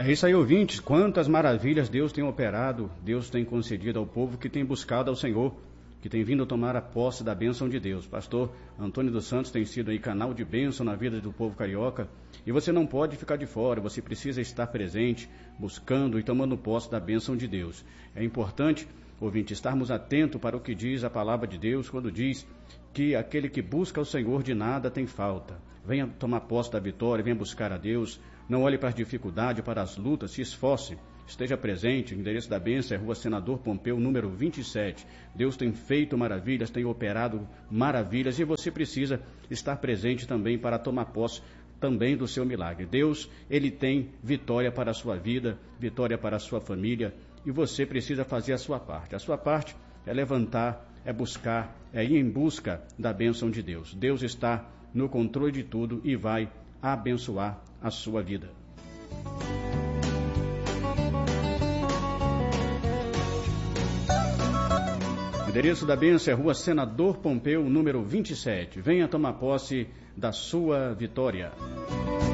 É isso aí, ouvintes. Quantas maravilhas Deus tem operado, Deus tem concedido ao povo que tem buscado ao Senhor, que tem vindo tomar a posse da bênção de Deus. Pastor Antônio dos Santos tem sido aí canal de bênção na vida do povo carioca, e você não pode ficar de fora, você precisa estar presente, buscando e tomando posse da bênção de Deus. É importante, ouvinte, estarmos atentos para o que diz a palavra de Deus, quando diz que aquele que busca o Senhor de nada tem falta. Venha tomar posse da vitória, venha buscar a Deus, não olhe para as dificuldades, para as lutas, se esforce, esteja presente. O endereço da bênção é Rua Senador Pompeu, número 27. Deus tem feito maravilhas, tem operado maravilhas, e você precisa estar presente também para tomar posse também do seu milagre. Deus, Ele tem vitória para a sua vida, vitória para a sua família, e você precisa fazer a sua parte. A sua parte é levantar, é buscar, é ir em busca da bênção de Deus. Deus está no controle de tudo e vai abençoar a sua vida. O endereço da bênção é Rua Senador Pompeu, número 27. Venha tomar posse da sua vitória.